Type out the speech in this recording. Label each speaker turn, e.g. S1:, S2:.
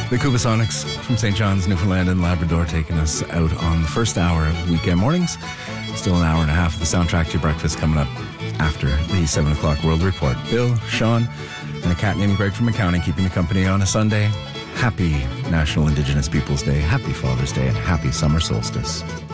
S1: The Kubasonics from St. John's, Newfoundland and Labrador, taking us out on the first hour of weekend mornings. Still an hour and a half of the soundtrack to your breakfast coming up after the 7 o'clock World Report. Bill, Sean, and a cat named Greg from accounting keeping you company on a Sunday. Happy National Indigenous Peoples Day, happy Father's Day, and happy summer solstice.